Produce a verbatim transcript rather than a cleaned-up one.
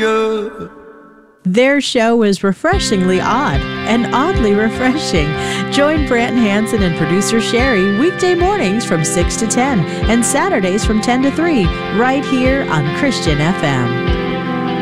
hallelujah. Their show is refreshingly odd and oddly refreshing. Join Brant Hansen and producer Sherry weekday mornings from six to ten and Saturdays from ten to three right here on Christian F M.